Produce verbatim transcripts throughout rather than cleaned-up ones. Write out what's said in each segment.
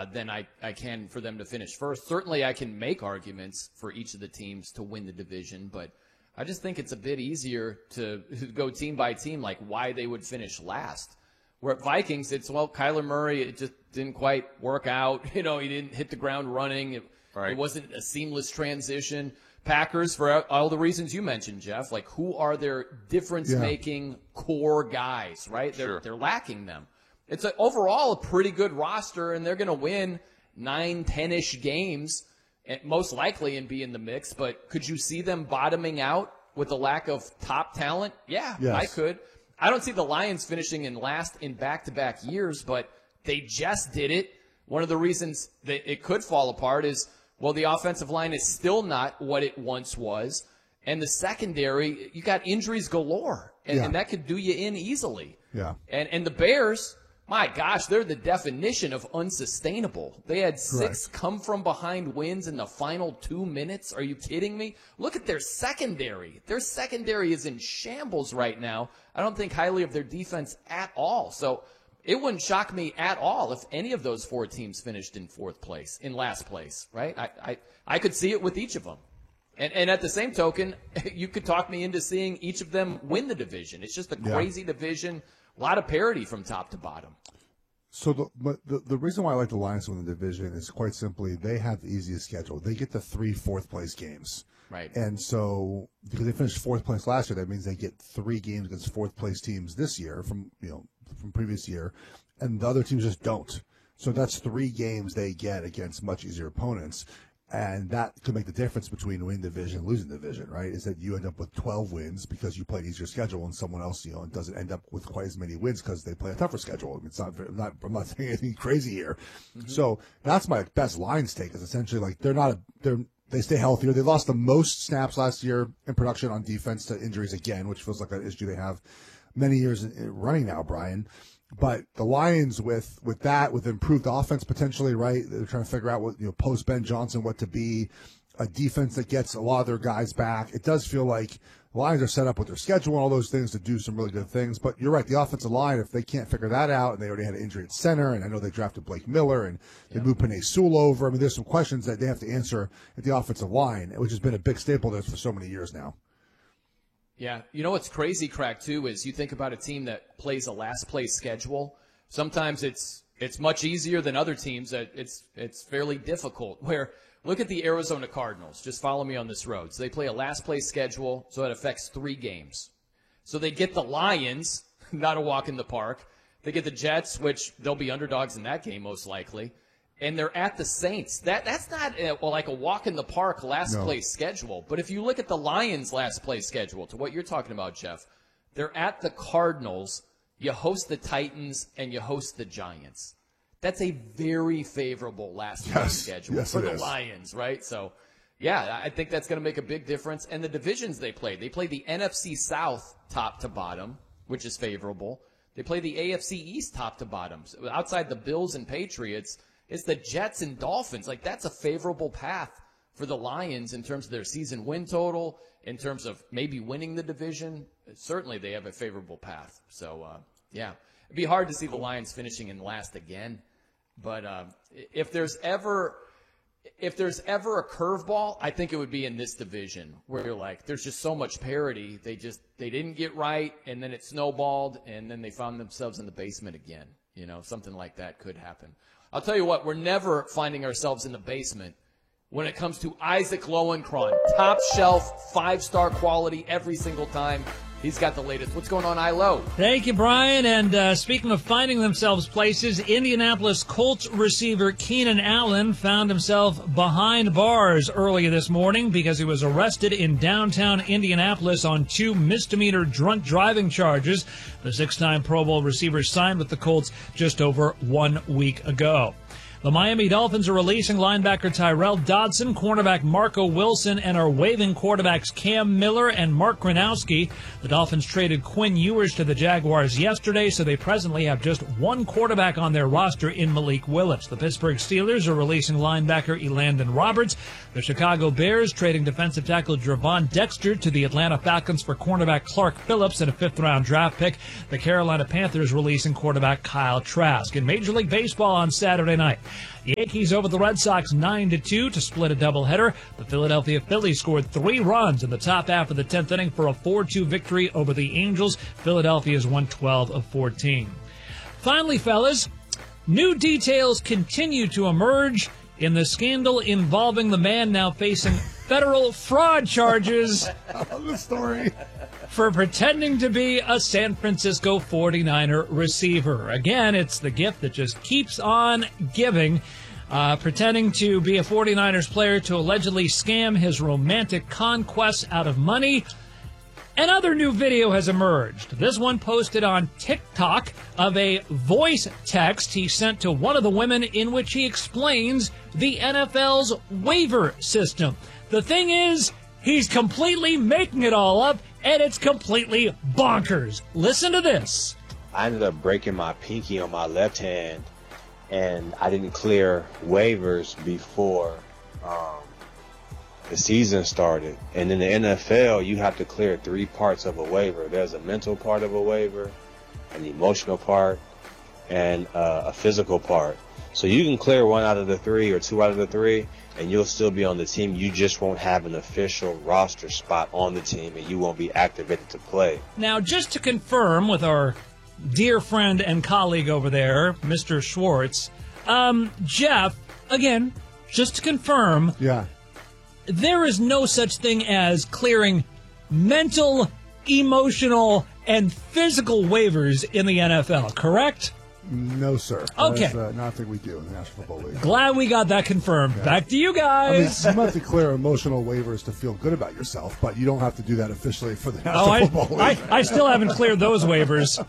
uh, than I, I can for them to finish first. Certainly I can make arguments for each of the teams to win the division, but I just think it's a bit easier to go team by team, like why they would finish last. Where at Vikings, it's, well, Kyler Murray, it just didn't quite work out. You know, he didn't hit the ground running. It, right. It wasn't a seamless transition. Packers, for all the reasons you mentioned, Jeff, like who are their difference-making yeah. core guys, right? They're, sure. they're lacking them. It's a, overall a pretty good roster, and they're going to win nine, ten-ish games, and most likely, and be in the mix. But could you see them bottoming out with a lack of top talent? Yeah, yes. I could. I don't see the Lions finishing in last in back-to-back years, but they just did it. One of the reasons that it could fall apart is, well, the offensive line is still not what it once was. And the secondary, you got injuries galore, and, yeah. and that could do you in easily. Yeah. And and the Bears, my gosh, they're the definition of unsustainable. They had six Correct. come-from-behind wins in the final two minutes. Are you kidding me? Look at their secondary. Their secondary is in shambles right now. I don't think highly of their defense at all. So it wouldn't shock me at all if any of those four teams finished in fourth place, in last place, right? I I, I could see it with each of them. And and at the same token, you could talk me into seeing each of them win the division. It's just a yeah. crazy division. A lot of parity from top to bottom. So the, but the the reason why I like the Lions to win the division is quite simply they have the easiest schedule. They get the three fourth place games. Right. And so because they finished fourth place last year, that means they get three games against fourth place teams this year from you know from previous year, and the other teams just don't. So that's three games they get against much easier opponents. And that could make the difference between winning division and losing division, right? Is that you end up with twelve wins because you played easier schedule, and someone else, you know, doesn't end up with quite as many wins because they play a tougher schedule. I mean, it's not, I'm not, I'm not saying anything crazy here. Mm-hmm. So that's my best Lions take is essentially like they're not a, they're, they stay healthier. They lost the most snaps last year in production on defense to injuries again, which feels like an issue they have many years in, in running now, Brian. But the Lions, with with that, with improved offense potentially, right? They're trying to figure out what, you know, post Ben Johnson, what to be, a defense that gets a lot of their guys back. It does feel like the Lions are set up with their schedule and all those things to do some really good things. But you're right, the offensive line, if they can't figure that out, and they already had an injury at center, and I know they drafted Blake Miller, and they moved Penei Sewell over. I mean, there's some questions that they have to answer at the offensive line, which has been a big staple there for so many years now. Yeah. You know what's crazy, Crack, too, is you think about a team that plays a last-place schedule. Sometimes it's it's much easier than other teams. That it's it's fairly difficult. Where, look at the Arizona Cardinals. Just follow me on this road. So they play a last-place schedule, so it affects three games. So they get the Lions, not a walk in the park. They get the Jets, which they'll be underdogs in that game most likely. And they're at the Saints. That That's not a, well, like a walk-in-the-park last-place no. schedule. But if you look at the Lions' last-place schedule, to what you're talking about, Jeff, they're at the Cardinals, you host the Titans, and you host the Giants. That's a very favorable last-place yes. schedule yes, for the is. Lions, right? So, yeah, I think that's going to make a big difference. And the divisions they play. They play the N F C South top to bottom, which is favorable. They play the A F C East top to bottom. So outside the Bills and Patriots, it's the Jets and Dolphins. Like, that's a favorable path for the Lions in terms of their season win total, in terms of maybe winning the division. Certainly they have a favorable path. So, uh, yeah, it'd be hard to see the Lions finishing in last again. But uh, if there's ever if there's ever a curveball, I think it would be in this division where you're like, there's just so much parity. They just they didn't get right, and then it snowballed, and then they found themselves in the basement again. You know, something like that could happen. I'll tell you what, we're never finding ourselves in the basement when it comes to Isaac Lowenkron. Top shelf, five-star quality every single time. He's got the latest. What's going on, I L O? Thank you, Brian. And uh, speaking of finding themselves places, Indianapolis Colts receiver Keenan Allen found himself behind bars earlier this morning because he was arrested in downtown Indianapolis on two misdemeanor drunk driving charges. The six-time Pro Bowl receiver signed with the Colts just over one week ago. The Miami Dolphins are releasing linebacker Tyrell Dodson, cornerback Marco Wilson, and are waiving quarterbacks Cam Miller and Mark Gronowski. The Dolphins traded Quinn Ewers to the Jaguars yesterday, so they presently have just one quarterback on their roster in Malik Willis. The Pittsburgh Steelers are releasing linebacker Elandon Roberts. The Chicago Bears trading defensive tackle Gervon Dexter to the Atlanta Falcons for cornerback Clark Phillips and a fifth-round draft pick. The Carolina Panthers releasing quarterback Kyle Trask. In Major League Baseball on Saturday night, The Yankees over the Red Sox nine to two to split a doubleheader. The Philadelphia Phillies scored three runs in the top half of the tenth inning for a four two victory over the Angels. Philadelphia's won twelve of fourteen. Finally, fellas, new details continue to emerge in the scandal involving the man now facing federal fraud charges I love the story. for pretending to be a San Francisco forty-niner receiver. Again, it's the gift that just keeps on giving. Uh, pretending to be a forty-niners player to allegedly scam his romantic conquests out of money. Another new video has emerged. This one posted on TikTok of a voice text he sent to one of the women in which he explains the N F L's waiver system. The thing is, he's completely making it all up, and it's completely bonkers. Listen to this. I ended up breaking my pinky on my left hand, and I didn't clear waivers before um, the season started. And in the N F L, you have to clear three parts of a waiver. There's a mental part of a waiver, an emotional part, and uh, a physical part. So you can clear one out of the three or two out of the three, and you'll still be on the team. You just won't have an official roster spot on the team, and you won't be activated to play. Now, just to confirm with our dear friend and colleague over there, Mister Schwartz, um, Jeff, again, just to confirm, Yeah. there is no such thing as clearing mental, emotional, and physical waivers in the N F L, correct? No, sir. Okay. That's uh, not a thing we do in the National Football League. Glad we got that confirmed. Back to you I mean, guys. you might have to clear emotional waivers to feel good about yourself, but you don't have to do that officially for the National oh, I, Football League. I, I still haven't cleared those waivers.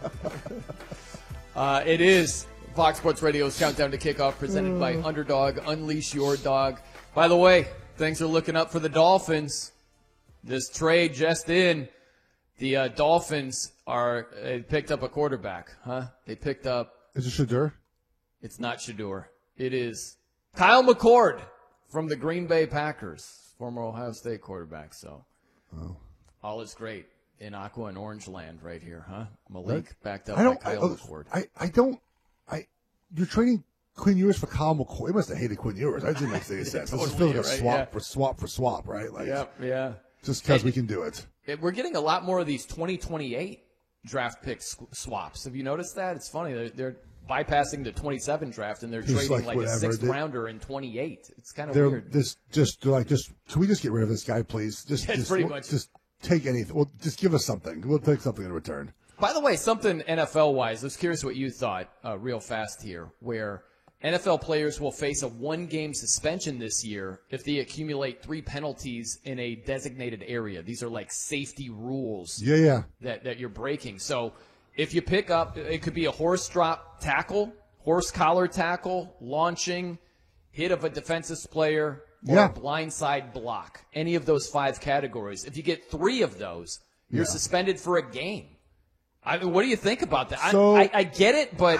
Uh, it is Fox Sports Radio's Countdown to Kickoff, presented by Underdog. Unleash your dog. By the way, things are looking up for the Dolphins. This trade just in. The uh, Dolphins are uh, picked up a quarterback, huh? They picked up. Is it Shadur? It's not Shadur. It is Kyle McCord from the Green Bay Packers, former Ohio State quarterback. So Oh. all is great in Aqua and Orange Land right here, huh? Malik Right. backed up I by don't. I, Kyle oh, McCord. I, I don't. I. You're trading Quinn Ewers for Kyle McCoy. He must have hated Quinn Ewers. That didn't make any sense. This Totally, feels like a right, swap yeah. for swap for swap, right? Like yeah, yeah. just because we can do it. It, we're getting a lot more of these twenty twenty-eight draft pick sw- swaps. Have you noticed that? It's funny. They're, they're bypassing the twenty-seven draft, and they're Just trading like like, whatever. a sixth They- rounder in twenty-eight. It's kind of They're weird. this just they're like just. Can we just get rid of this guy, please? Just, Yeah, just pretty we'll- much. Just take anything. Well, just give us something. We'll take something in return. By the way, something N F L-wise, I was curious what you thought uh, real fast here, where N F L players will face a one-game suspension this year if they accumulate three penalties in a designated area. These are like safety rules Yeah, yeah. that, that you're breaking. So if you pick up, it could be a horse drop tackle, horse collar tackle, launching, hit of a defensive player, or Yeah. a blindside block. Any of those five categories. If you get three of those, you're Yeah. suspended for a game. I mean, what do you think about that? So- I, I, I get it, but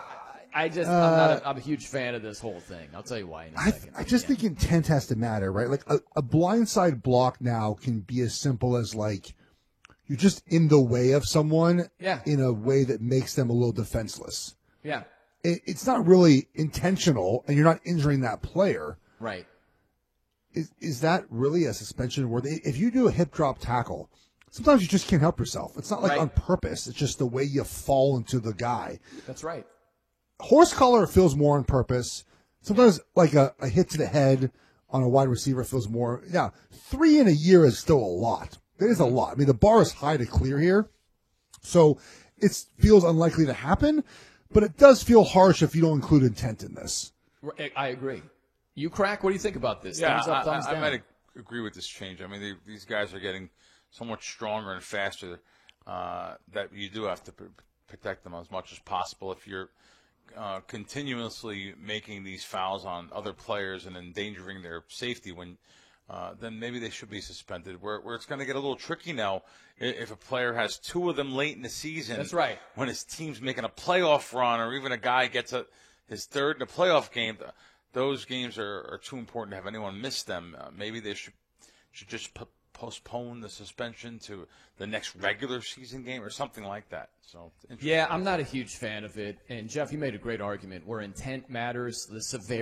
I just I'm not a, I'm a huge fan of this whole thing. I'll tell you why in a I, second. I just Yeah. think intent has to matter, right? Like a, a blindside block now can be as simple as like you're just in the way of someone Yeah. in a way that makes them a little defenseless. Yeah, It, it's not really intentional, and you're not injuring that player. right. Is is that really a suspension worthy? If you do a hip drop tackle, sometimes you just can't help yourself. It's not like Right. on purpose. It's just the way you fall into the guy. That's right. Horse collar feels more on purpose. Sometimes like a, a hit to the head on a wide receiver feels more. Yeah, three in a year is still a lot. It is a lot. I mean, the bar is high to clear here, so it feels unlikely to happen. But it does feel harsh if you don't include intent in this. I I agree. You crack. What do you think about this? Yeah, thumbs up, I, thumbs I, I down. might ag- agree with this change. I mean, they, these guys are getting so much stronger and faster uh, that you do have to pr- protect them as much as possible. If you're uh, continuously making these fouls on other players and endangering their safety, when uh, then maybe they should be suspended. Where, where it's going to get a little tricky now, i- if a player has two of them late in the season. That's right. When his team's making a playoff run, or even a guy gets a his third in a playoff game. Those games are, are too important to have anyone miss them. Uh, maybe they should should just p- postpone the suspension to the next regular season game or something like that. So yeah, I'm not a huge fan of it. And Jeff, you made a great argument where intent matters, the severity.